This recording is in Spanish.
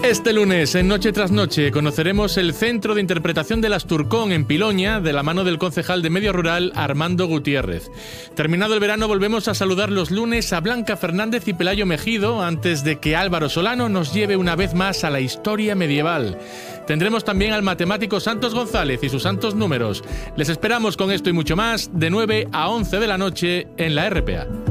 Este lunes, en Noche tras Noche, conoceremos el Centro de Interpretación del Asturcón en Piloña, de la mano del concejal de Medio Rural, Armando Gutiérrez. Terminado el verano, volvemos a saludar los lunes a Blanca Fernández y Pelayo Mejido, antes de que Álvaro Solano nos lleve una vez más a la historia medieval. Tendremos también al matemático Santos González y sus santos números. Les esperamos con esto y mucho más, de 9 a 11 de la noche en la RPA.